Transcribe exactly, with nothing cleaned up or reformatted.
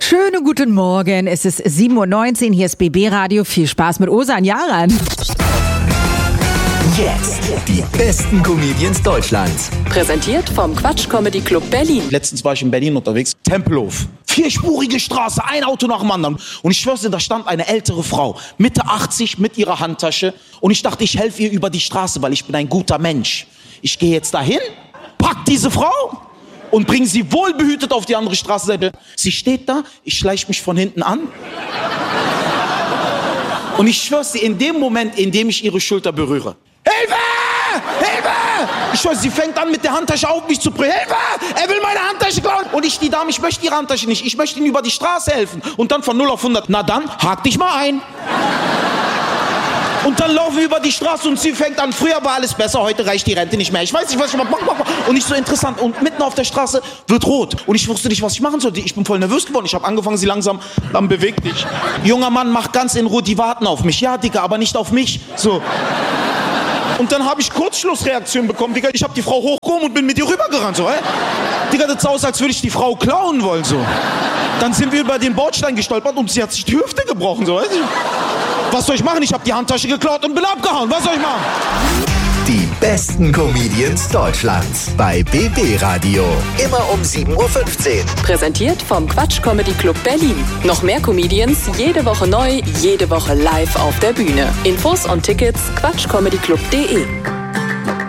Schönen guten Morgen, es ist sieben Uhr neunzehn, hier ist B B Radio. Viel Spaß mit Osan Yaran. Jetzt die besten Comedians Deutschlands. Präsentiert vom Quatsch Comedy Club Berlin. Letztens war ich in Berlin unterwegs. Tempelhof. Vierspurige Straße, ein Auto nach dem anderen. Und ich schwör's dir, da stand eine ältere Frau, Mitte achtzig, mit ihrer Handtasche. Und ich dachte, ich helfe ihr über die Straße, weil ich bin ein guter Mensch. Ich gehe jetzt dahin, pack diese Frau und bringe sie wohlbehütet auf die andere Straßenseite. Sie steht da, ich schleiche mich von hinten an. Und ich schwör's dir, in dem Moment, in dem ich ihre Schulter berühre. Hilfe! Hilfe! Ich schwör's, sie fängt an, mit der Handtasche auf mich zu brüllen. Hilfe! Er will meine Handtasche klauen! Und ich, die Dame, ich möchte ihre Handtasche nicht. Ich möchte ihm über die Straße helfen. Und dann von null auf hundert. Na dann, hak dich mal ein. Und dann laufen wir über die Straße und sie fängt an, früher war alles besser, heute reicht die Rente nicht mehr. Ich weiß nicht, was ich mache. Und nicht so interessant. Und mitten auf der Straße wird rot. Und ich wusste nicht, was ich machen sollte. Ich bin voll nervös geworden. Ich habe angefangen, sie langsam, dann beweg dich. Junger Mann, mach ganz in Ruhe, die warten auf mich. Ja, Digga, aber nicht auf mich. So. Und dann habe ich Kurzschlussreaktion bekommen, Digga. Ich habe die Frau hochgehoben und bin mit ihr rübergerannt, so, hä? Digga, das sah aus, als würde ich die Frau klauen wollen, so. Dann sind wir über den Bordstein gestolpert und sie hat sich die Hüfte gebrochen, so, weißt du? Was soll ich machen? Ich habe die Handtasche geklaut und bin abgehauen. Was soll ich machen? Die besten Comedians Deutschlands bei B B Radio. Immer um sieben Uhr fünfzehn. Präsentiert vom Quatsch Comedy Club Berlin. Noch mehr Comedians, jede Woche neu, jede Woche live auf der Bühne. Infos und Tickets quatsch comedy club punkt de.